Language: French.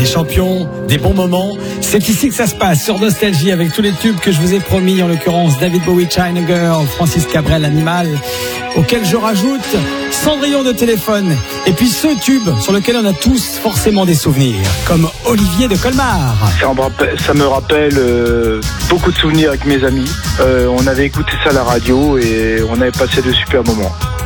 des champions, des bons moments. C'est ici que ça se passe, sur Nostalgie, avec tous les tubes que je vous ai promis, en l'occurrence David Bowie, China Girl, Francis Cabrel, Animal, auquel je rajoute Cendrillon de téléphone. Et puis ce tube sur lequel on a tous forcément des souvenirs, comme Olivier de Colmar. Ça me rappelle beaucoup de souvenirs avec mes amis. On avait écouté ça à la radio et on avait passé de super moments.